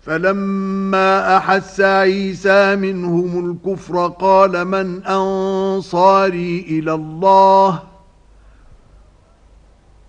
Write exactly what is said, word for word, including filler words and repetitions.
فلما أحس عيسى منهم الكفر قال من أنصاري إلى الله